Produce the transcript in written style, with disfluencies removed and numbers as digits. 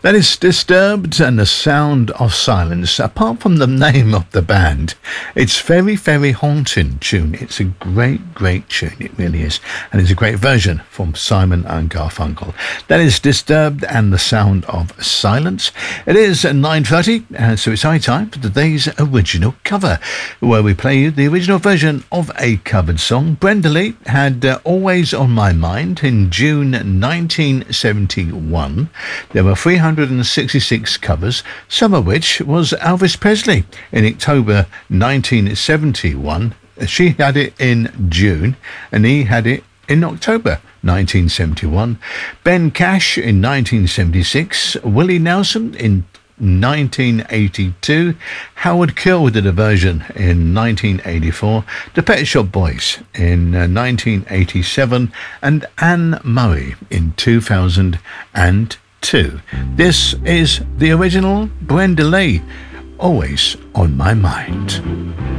That is Disturbed and the Sound of Silence. Apart from the name of the band, it's very, very haunting tune. It's a great, great tune. It really is. And it's a great version from Simon and Garfunkel. That is Disturbed and the Sound of Silence. It is 9:30, so it's high time for today's original cover, where we play you the original version of a covered song. Brenda Lee had Always on My Mind in June 1971. There were 366 covers, some of which was Elvis Presley in October 1971. She had it in June and he had it in October 1971. Ben Cash in 1976. Willie Nelson in 1982. Howard Keel did a version in 1984. The Pet Shop Boys in 1987. And Anne Murray in 2002. This is the original Brenda Lee, Always on My Mind.